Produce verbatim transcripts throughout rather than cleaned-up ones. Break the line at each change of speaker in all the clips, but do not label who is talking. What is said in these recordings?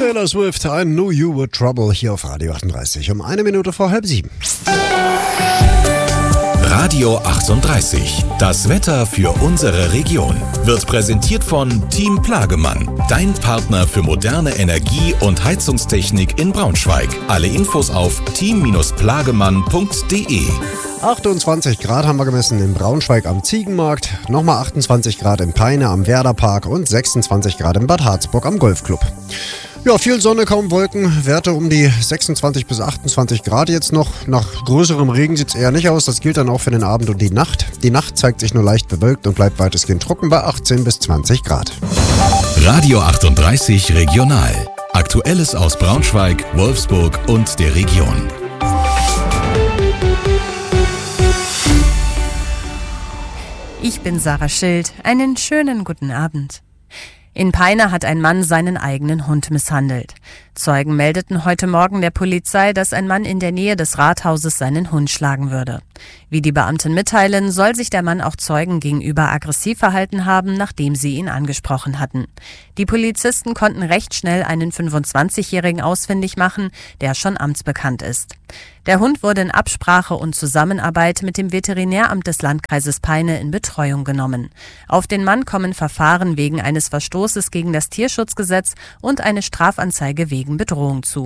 Taylor Swift, I Knew You Were Trouble hier auf Radio achtunddreißig um eine Minute vor halb sieben.
Radio achtunddreißig. Das Wetter für unsere Region wird präsentiert von Team Plagemann, dein Partner für moderne Energie- und Heizungstechnik in Braunschweig. Alle Infos auf team plagemann punkt de.
achtundzwanzig Grad haben wir gemessen in Braunschweig am Ziegenmarkt, nochmal achtundzwanzig Grad in Peine am Werderpark und sechsundzwanzig Grad in Bad Harzburg am Golfclub. Ja, viel Sonne, kaum Wolken, Werte um die sechsundzwanzig bis achtundzwanzig Grad jetzt noch. Nach größerem Regen sieht es eher nicht aus, das gilt dann auch für den Abend und die Nacht. Die Nacht zeigt sich nur leicht bewölkt und bleibt weitestgehend trocken bei achtzehn bis zwanzig Grad.
Radio achtunddreißig Regional. Aktuelles aus Braunschweig, Wolfsburg und der Region.
Ich bin Sarah Schild. Einen schönen guten Abend. In Peine hat ein Mann seinen eigenen Hund misshandelt. Zeugen meldeten heute Morgen der Polizei, dass ein Mann in der Nähe des Rathauses seinen Hund schlagen würde. Wie die Beamten mitteilen, soll sich der Mann auch Zeugen gegenüber aggressiv verhalten haben, nachdem sie ihn angesprochen hatten. Die Polizisten konnten recht schnell einen fünfundzwanzigjährigen ausfindig machen, der schon amtsbekannt ist. Der Hund wurde in Absprache und Zusammenarbeit mit dem Veterinäramt des Landkreises Peine in Betreuung genommen. Auf den Mann kommen Verfahren wegen eines Verstoßes gegen das Tierschutzgesetz und eine Strafanzeige wegen Bedrohung zu.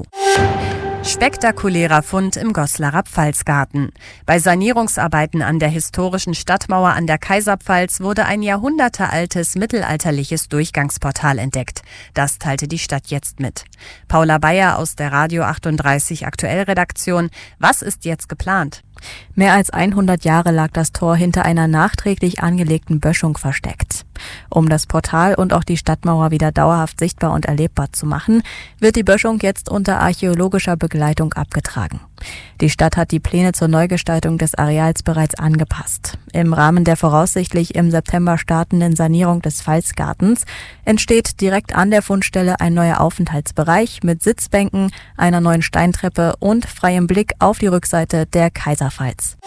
Spektakulärer Fund im Goslarer Pfalzgarten. Bei Sanierungsarbeiten an der historischen Stadtmauer an der Kaiserpfalz wurde ein jahrhundertealtes mittelalterliches Durchgangsportal entdeckt. Das teilte die Stadt jetzt mit. Paula Bayer aus der Radio achtunddreißig Aktuell-Redaktion. Was ist jetzt geplant?
Mehr als hundert Jahre lag das Tor hinter einer nachträglich angelegten Böschung versteckt. Um das Portal und auch die Stadtmauer wieder dauerhaft sichtbar und erlebbar zu machen, wird die Böschung jetzt unter archäologischer Begleitung abgetragen. Die Stadt hat die Pläne zur Neugestaltung des Areals bereits angepasst. Im Rahmen der voraussichtlich im September startenden Sanierung des Pfalzgartens entsteht direkt an der Fundstelle ein neuer Aufenthaltsbereich mit Sitzbänken, einer neuen Steintreppe und freiem Blick auf die Rückseite der Kaiserpfalz.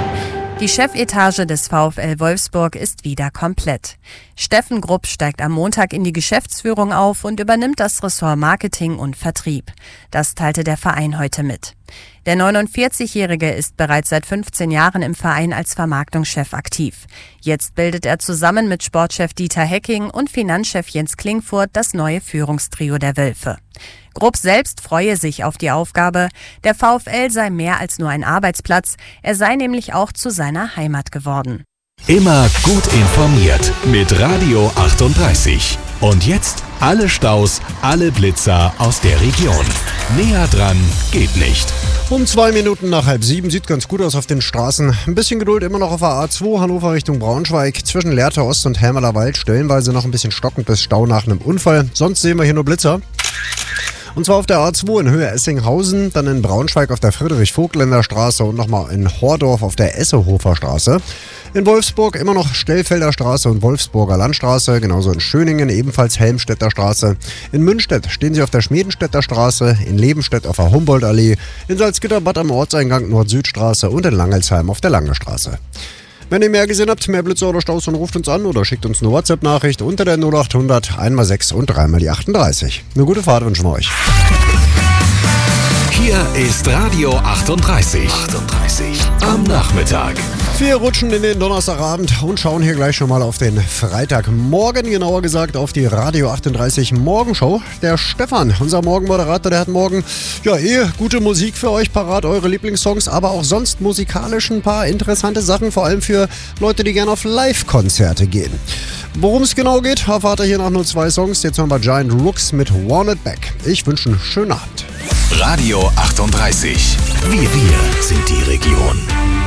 Die Chefetage des VfL Wolfsburg ist wieder komplett. Steffen Grupp steigt am Montag in die Geschäftsführung auf und übernimmt das Ressort Marketing und Vertrieb. Das teilte der Verein heute mit. Der neunundvierzigjährige ist bereits seit fünfzehn Jahren im Verein als Vermarktungschef aktiv. Jetzt bildet er zusammen mit Sportchef Dieter Hecking und Finanzchef Jens Klingfurt das neue Führungstrio der Wölfe. Grupp selbst freue sich auf die Aufgabe. Der VfL sei mehr als nur ein Arbeitsplatz, er sei nämlich auch zu seiner Heimat geworden.
Immer gut informiert mit Radio achtunddreißig. Und jetzt alle Staus, alle Blitzer aus der Region. Näher dran geht nicht.
Um zwei Minuten nach halb sieben, sieht ganz gut aus auf den Straßen. Ein bisschen Geduld immer noch auf der A zwei Hannover Richtung Braunschweig. Zwischen Lehrte Ost und Helmerler Wald stellenweise noch ein bisschen stockend bis Stau nach einem Unfall. Sonst sehen wir hier nur Blitzer. Und zwar auf der A zwei in Höhe Essinghausen, dann in Braunschweig auf der Friedrich-Vogtländer Straße und nochmal in Hordorf auf der Essehofer Straße. In Wolfsburg immer noch Stellfelder Straße und Wolfsburger Landstraße, genauso in Schöningen ebenfalls Helmstedter Straße. In Münstedt stehen sie auf der Schmiedenstädter Straße, in Lebenstedt auf der Humboldtallee, in Salzgitterbad am Ortseingang Nord-Süd-Straße und in Langelsheim auf der Lange Straße. Wenn ihr mehr gesehen habt, mehr Blitze oder Staus, dann ruft uns an oder schickt uns eine WhatsApp-Nachricht unter der null acht hundert eins mal sechs und drei mal die achtunddreißig. Eine gute Fahrt wünschen wir euch.
Hier ist Radio achtunddreißig. achtunddreißig am Nachmittag.
Wir rutschen in den Donnerstagabend und schauen hier gleich schon mal auf den Freitagmorgen, genauer gesagt auf die Radio achtunddreißig Morgenshow. Der Stefan, unser Morgenmoderator, der hat morgen ja eh gute Musik für euch parat, eure Lieblingssongs, aber auch sonst musikalisch ein paar interessante Sachen, vor allem für Leute, die gerne auf Live-Konzerte gehen. Worum es genau geht, erfahrt ihr hier nach nur zwei Songs. Jetzt hören wir Giant Rooks mit Want It Back. Ich wünsche einen schönen Abend.
Radio achtunddreißig. Wir, wir sind die Region.